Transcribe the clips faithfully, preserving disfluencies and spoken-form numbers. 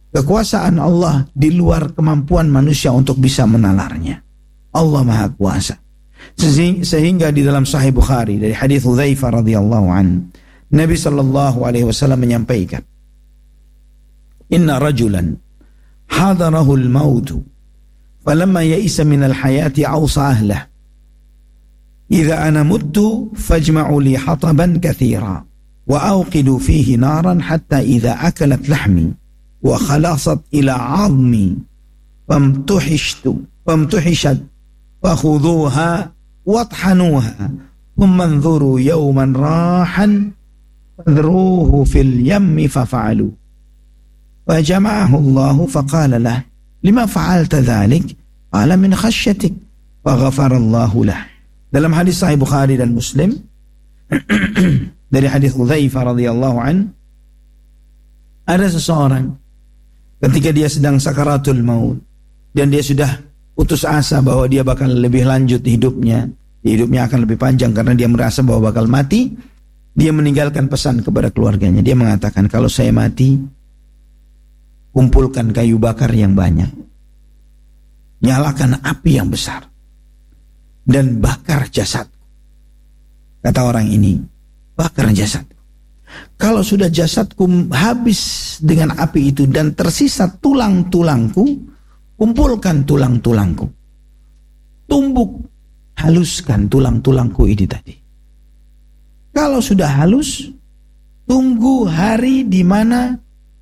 Kekuasaan Allah di luar kemampuan manusia untuk bisa menalarnya. Allah Maha Kuasa. Sehingga di dalam Sahih Bukhari dari hadis Hudzaifah radhiyallahu an, Nabi sallallahu alaihi wasallam menyampaikan, "Inna rajulan hadarahu al-maut, falamma ya'isa min al-hayati awsa ahlah. Idza ana muttu fajma'u li hataban katsira wa awqidu fihi naran hatta idza akalat lahmi wa khalasat ila 'azmi famtuhishtu famtuhishat fakhudhuha wathanuha thumma anzuru yawman rahan fadruhu fil yammi fafa'alu." Fajama'ahu Allah faqala lah, "Lima fa'alta dhalik?" Qala, "Min khasyatik." Faghafara Allah lah. Dalam hadis Sahih Bukhari dan Muslim dari hadis Hudzaifah radhiyallahu an, ada seseorang ketika dia sedang sakaratul maut dan dia sudah putus asa bahwa dia bakal lebih lanjut hidupnya, hidupnya akan lebih panjang karena dia merasa bahwa bakal mati, dia meninggalkan pesan kepada keluarganya. Dia mengatakan, "Kalau saya mati, kumpulkan kayu bakar yang banyak, nyalakan api yang besar, dan bakar jasad." Kata orang ini, bakar jasad. Kalau sudah jasadku habis dengan api itu dan tersisa tulang-tulangku, kumpulkan tulang-tulangku, tumbuk, haluskan tulang-tulangku ini tadi. Kalau sudah halus, tunggu hari di mana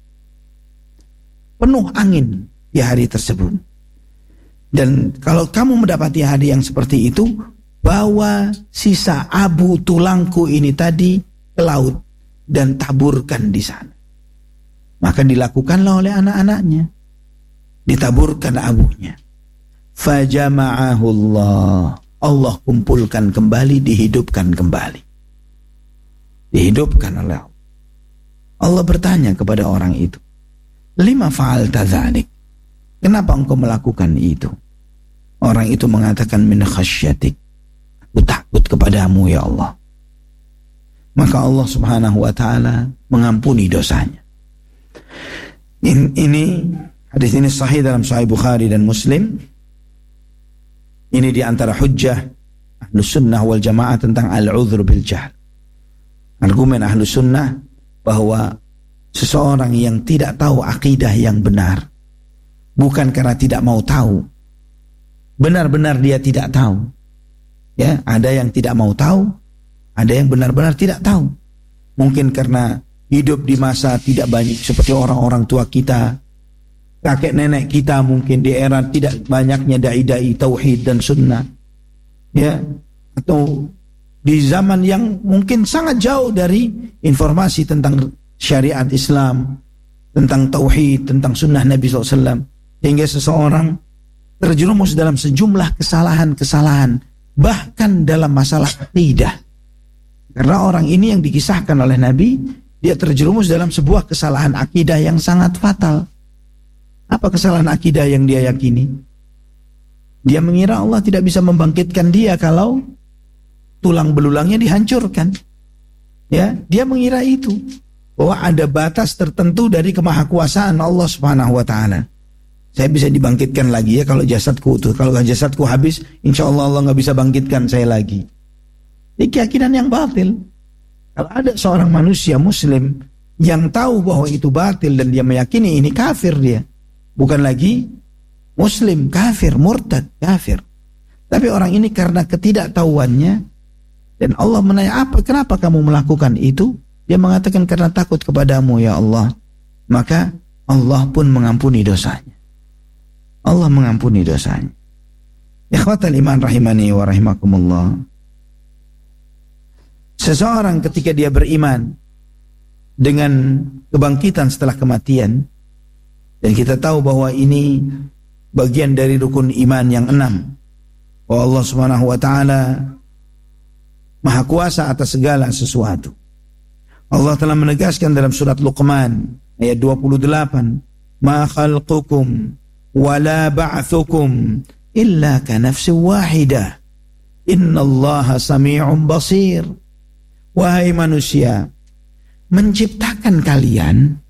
penuh angin di hari tersebut. Dan kalau kamu mendapati hari yang seperti itu, bawa sisa abu tulangku ini tadi ke laut dan taburkan di sana. Maka dilakukanlah oleh anak-anaknya. Ditaburkan abunya. Fajama'ahu Allah. Allah kumpulkan kembali, dihidupkan kembali. Dihidupkan oleh Allah. Allah bertanya kepada orang itu, "Lima fa'alta dzalik?" Kenapa engkau melakukan itu? Orang itu mengatakan, "Min khasyatik." Aku takut kepadamu ya Allah. Maka Allah Subhanahu wa taala mengampuni dosanya. In, ini hadis ini sahih dalam Sahih Bukhari dan Muslim. Ini di antara hujjah Ahlus Sunnah wal Jamaah tentang al-'udhr bil jahl. Argumen Ahlus Sunnah bahwa seseorang yang tidak tahu akidah yang benar, bukan karena tidak mau tahu, benar-benar dia tidak tahu. Ya, ada yang tidak mau tahu, ada yang benar-benar tidak tahu. Mungkin karena hidup di masa tidak banyak seperti orang-orang tua kita, kakek nenek kita, mungkin di era tidak banyaknya dai-dai tauhid dan sunnah. Ya, atau di zaman yang mungkin sangat jauh dari informasi tentang syariat Islam, tentang tauhid, tentang sunnah Nabi shallallahu alaihi wasallam. Sehingga seseorang terjerumus dalam sejumlah kesalahan-kesalahan, bahkan dalam masalah akidah. Karena orang ini yang dikisahkan oleh Nabi, dia terjerumus dalam sebuah kesalahan akidah yang sangat fatal. Apa kesalahan akidah yang dia yakini? Dia mengira Allah tidak bisa membangkitkan dia kalau tulang belulangnya dihancurkan. Ya, dia mengira itu, bahwa ada batas tertentu dari kemahakuasaan Allah Subhanahu wa taala. Saya bisa dibangkitkan lagi ya kalau jasadku utuh. Kalau jasadku habis, insya Allah Allah nggak bisa bangkitkan saya lagi. Ini keyakinan yang batil. Kalau ada seorang manusia muslim yang tahu bahwa itu batil dan dia meyakini ini, kafir dia. Bukan lagi muslim, kafir, murtad, kafir. Tapi orang ini karena ketidaktahuannya, dan Allah menanya, apa, kenapa kamu melakukan itu? Dia mengatakan, karena takut kepadamu ya Allah. Maka Allah pun mengampuni dosanya. Allah mengampuni dosanya. Ikhwatal iman rahimani wa rahimakumullah. Seseorang ketika dia beriman dengan kebangkitan setelah kematian, dan kita tahu bahwa ini bagian dari rukun iman yang enam, bahwa Allah Subhanahu wa taala Maha Kuasa atas segala sesuatu. Allah telah menegaskan dalam surat Luqman ayat dua puluh delapan, "Ma khalqukum wala ba'thukum illa ka nafsin wahidah. Innallaha sami'un basir." Wahai manusia, menciptakan kalian